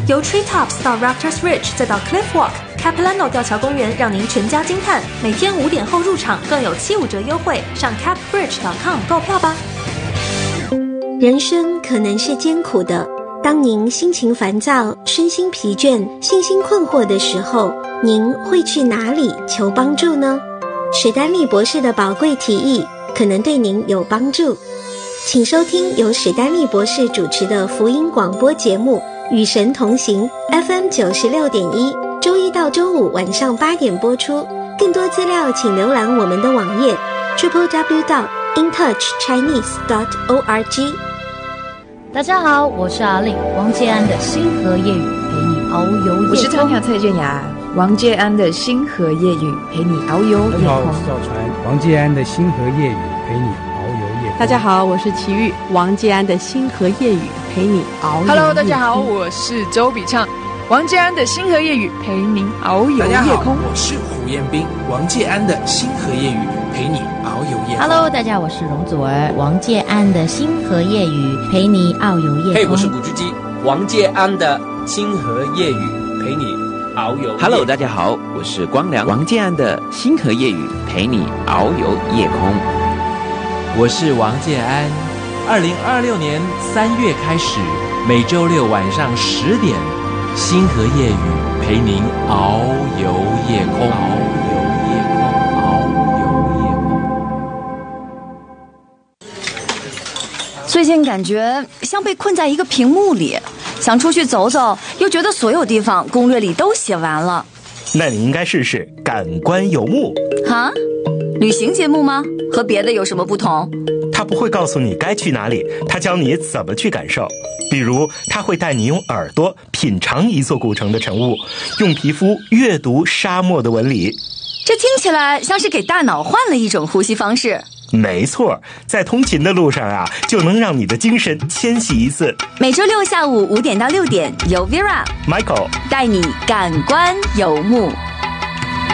由 Treetops 到 Raptors Ridge 再到 Cliff Walk、Capilano 吊桥公园，让您全家惊叹。每天5点后入场，更有75折优惠，上 capbridge.com 购票吧。 人生可能是艰苦的，当您心情烦躁、身心疲倦、信心困惑的时候，您会去哪里求帮助呢？史丹利博士的宝贵提议可能对您有帮助，请收听由史丹利博士主持的福音广播节目《与神同行》FM 96.1，周一到周五晚上8点播出。更多资料请浏览我们的网页 www.intouchchinese.org。 大家好，我是阿令，王建安的星河夜雨陪你遨游夜空。 我是汤鸟蔡健雅，王建安的星河夜雨陪你遨游夜空。 大家好，我是赵传，王建安的星河夜雨陪你遨游夜空。 大家好，我是齐豫，王建安的星河夜雨陪你遨游夜空。 Hello， 大家好，我是周笔畅，王建安的星河夜雨陪您遨游夜空。 大家好，我是胡彦斌，王建安的星河夜雨陪你遨游夜空。 Hello， 大家好，我是容祖儿，王建安的星河夜雨陪你遨游夜空。 嘿，我是古巨基，王建安的星河夜雨陪你遨游夜空。 Hello， 大家好，我是光良，王建安的星河夜雨陪你遨游夜空。 我是王建安，2026年3月开始，每周六晚上10点，星河夜雨陪您遨游夜空，遨游夜空，遨游夜空。 最近感觉像被困在一个屏幕里，想出去走走，又觉得所有地方攻略里都写完了。 那你应该试试感官游牧。 哈？旅行节目吗？和别的有什么不同？ 他不会告诉你该去哪里，他教你怎么去感受。比如他会带你用耳朵品尝一座古城的晨雾，用皮肤阅读沙漠的纹理。 这听起来像是给大脑换了一种呼吸方式。 没错，在通勤的路上啊，就能让你的精神迁徙一次。 每周六下午5点到6点，由 Vera、 Michael 带你感官游牧。